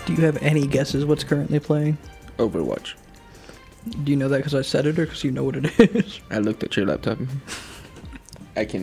Do you have any guesses what's currently playing? Overwatch. Do you know that because I said it or because you know what it is? I looked at your laptop. I can